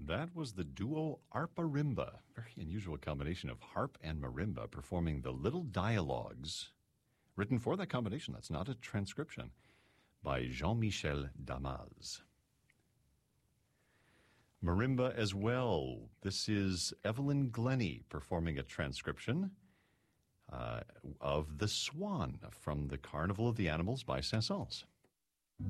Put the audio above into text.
That was the duo Arpa-Rimba, very unusual combination of harp and marimba, performing the Little Dialogues, written for that combination, that's not a transcription, by Jean-Michel Damas. Marimba as well. This is Evelyn Glennie performing a transcription of The Swan from the Carnival of the Animals by Saint-Saëns.